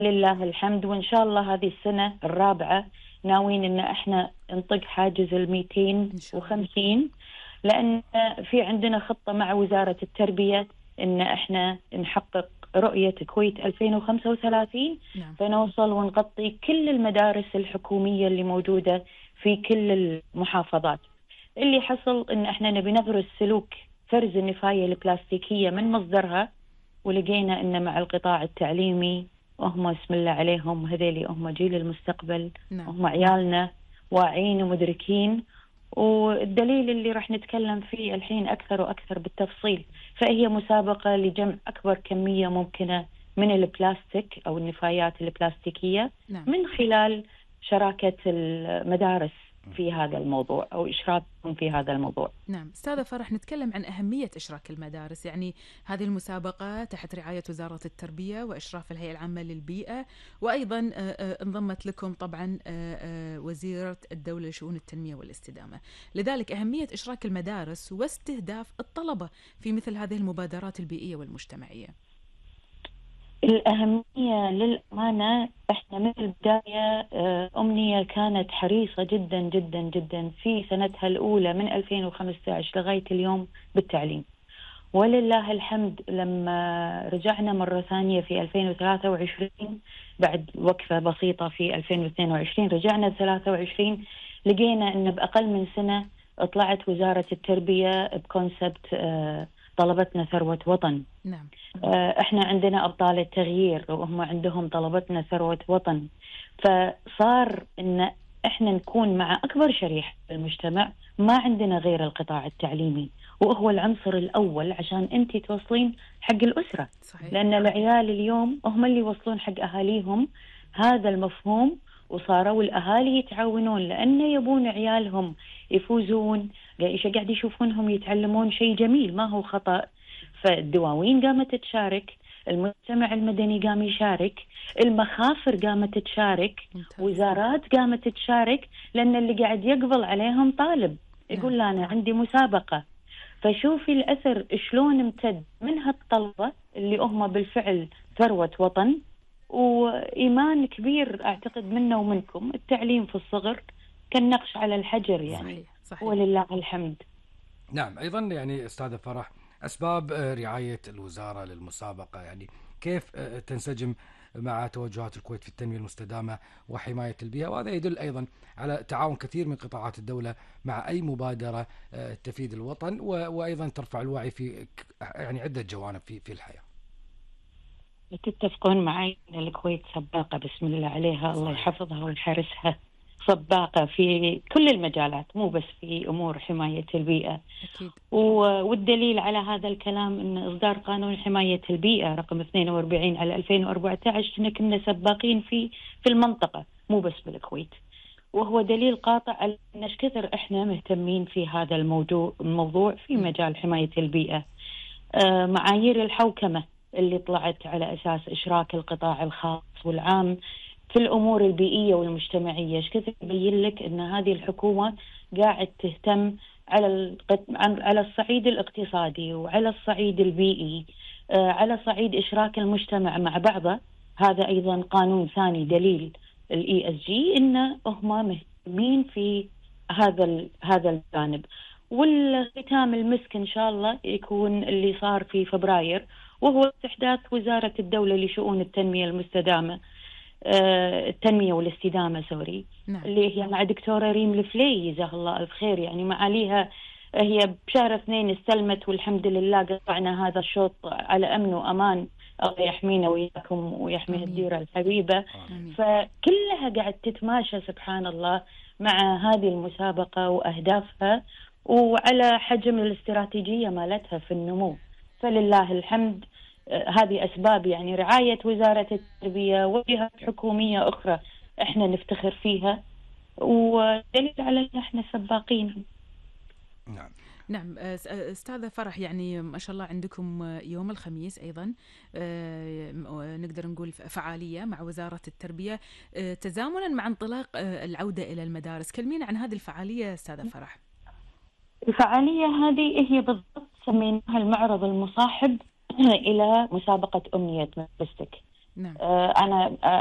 لله الحمد. وإن شاء الله هذه السنة الرابعة ناويين إن إحنا نطق حاجز إن شاء الله. 250، لأن في عندنا خطة مع وزارة التربية إن إحنا نحقق رؤية كويت 2035. نعم. فنوصل ونغطي كل المدارس الحكومية اللي موجودة في كل المحافظات. اللي حصل إن إحنا نبي نغرس سلوك فرز النفاية البلاستيكية من مصدرها، ولقينا إن مع القطاع التعليمي وهم اسم الله عليهم هذيلي هم جيل المستقبل. نعم. هم عيالنا واعين ومدركين، والدليل اللي راح نتكلم فيه الحين أكثر وأكثر بالتفصيل. فهي مسابقة لجمع أكبر كمية ممكنة من البلاستيك أو النفايات البلاستيكية، نعم. من خلال شراكة المدارس في هذا الموضوع أو إشراكهم في هذا الموضوع. نعم أستاذة فرح، نتكلم عن أهمية إشراك المدارس. يعني هذه المسابقة تحت رعاية وزارة التربية وإشراف الهيئة العامة للبيئة، وأيضا انضمت لكم طبعا وزيرة الدولة لشؤون التنمية والاستدامة. لذلك أهمية إشراك المدارس واستهداف الطلبة في مثل هذه المبادرات البيئية والمجتمعية. الأهمية للأمانة إحنا من البداية أمنية كانت حريصة جدا جدا جدا في سنتها الأولى من 2015 لغاية اليوم بالتعليم. ولله الحمد لما رجعنا مرة ثانية في 2023 بعد وقفة بسيطة في 2022 رجعنا 23، لقينا أن بأقل من سنة طلعت وزارة التربية بكونسبت طلبتنا ثروة وطن. نعم. احنا عندنا أبطال التغيير وهم عندهم طلبتنا ثروة وطن. فصار ان احنا نكون مع أكبر شريحة في المجتمع، ما عندنا غير القطاع التعليمي، وهو العنصر الأول عشان أنت توصلين حق الأسرة. صحيح. لأن العيال اليوم هم اللي يوصلون حق أهاليهم هذا المفهوم، وصاروا الأهالي يتعاونون لأن يبون عيالهم يفوزون، قاعد يشوفونهم يتعلمون شيء جميل ما هو خطأ. فالدواوين قامت تشارك، المجتمع المدني قام يشارك، المخافر قامت تشارك، وزارات قامت تشارك، لأن اللي قاعد يقبل عليهم طالب يقول لا أنا عندي مسابقة. فشوفي الأثر شلون امتد من هالطلبة اللي هم بالفعل ثروة وطن، وإيمان كبير أعتقد منا ومنكم. التعليم في الصغر كالنقش على الحجر يعني. صحيح. صحيح. ولله الحمد. نعم. أيضا يعني أستاذة فرح، أسباب رعاية الوزارة للمسابقة يعني كيف تنسجم مع توجهات الكويت في التنمية المستدامة وحماية البيئة، وهذا يدل أيضا على تعاون كثير من قطاعات الدولة مع أي مبادرة تفيد الوطن وأيضا ترفع الوعي في يعني عدة جوانب في الحياة. تتفقون معي أن الكويت سباقة بسم الله عليها. الله يحفظها ويحرسها. سباقة في كل المجالات، مو بس في أمور حماية البيئة. أكيد. والدليل على هذا الكلام أن إصدار قانون حماية البيئة رقم 42 على 2014 إحنا كنا سباقين في المنطقة مو بس بالكويت. وهو دليل قاطع على أن كثر إحنا مهتمين في هذا الموضوع في مجال حماية البيئة. معايير الحوكمة اللي طلعت على أساس إشراك القطاع الخاص والعام في الأمور البيئية والمجتمعية، ايش كثر يبين لك أن هذه الحكومة قاعد تهتم على الصعيد الاقتصادي وعلى الصعيد البيئي، على صعيد إشراك المجتمع مع بعضه. هذا أيضا قانون ثاني دليل الESG إن هم مهتمين في هذا الجانب. والختام المسك إن شاء الله يكون اللي صار في فبراير، وهو استحداث وزارة الدولة لشؤون التنمية المستدامة التنمية والاستدامة سوري. نعم. اللي هي مع دكتورة ريم الفلي جزاها الله ألف خير. يعني معاليها هي بشهر 2 استلمت والحمد لله قطعنا هذا الشوط على أمن وأمان. الله يحمينا وياكم ويحمي الديرة الحبيبة. فكلها قاعد تتماشى سبحان الله مع هذه المسابقة وأهدافها وعلى حجم الاستراتيجية مالتها في النمو. فلله الحمد. هذه أسباب يعني رعاية وزارة التربية وجهات حكومية أخرى إحنا نفتخر فيها، ودليل على أن إحنا سباقين. نعم. نعم أستاذة فرح، يعني ما شاء الله عندكم يوم الخميس أيضا نقدر نقول فعالية مع وزارة التربية تزامنا مع انطلاق العودة إلى المدارس. كلمينا عن هذه الفعالية أستاذة فرح. الفعالية هذه هي بالضبط سميناها المعرض المصاحب إلى مسابقة أمنية مدرستك. نعم. أنا